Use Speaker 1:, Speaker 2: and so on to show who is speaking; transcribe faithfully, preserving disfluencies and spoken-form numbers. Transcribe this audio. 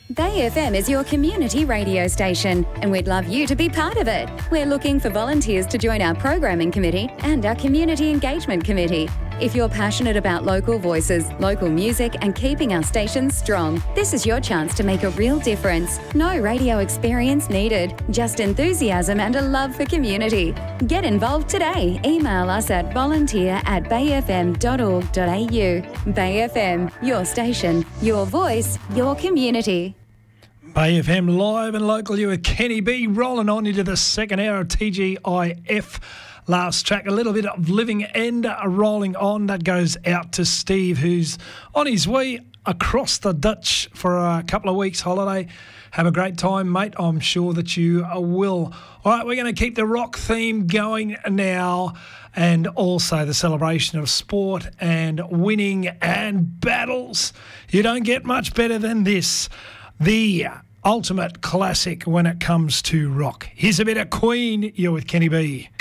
Speaker 1: Bay F M is your community radio station and we'd love you to be part of it. We're looking for volunteers to join our programming committee and our community engagement committee. If you're passionate about local voices, local music and keeping our stations strong, this is your chance to make a real difference. No radio experience needed, just enthusiasm and a love for community. Get involved today. Email us at volunteer at bayfm dot org dot a u. Bay F M, your station, your voice, your community.
Speaker 2: Bay F M live and local, you with Kenny B, rolling on into the second hour of T G I F. Last track, a little bit of Living End rolling on. That goes out to Steve, who's on his way across the Dutch for a couple of weeks holiday. Have a great time, mate. I'm sure that you will. All right, we're going to keep the rock theme going now, and also the celebration of sport and winning and battles. You don't get much better than this. The ultimate classic when it comes to rock. Here's a bit of Queen. You're with Kenny B.